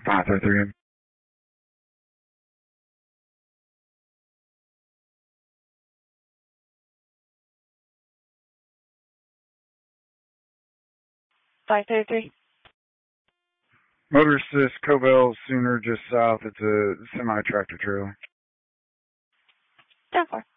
533. 533. Motor assist, Cobell, Sooner, just south. It's a semi-tractor trailer. 10-4.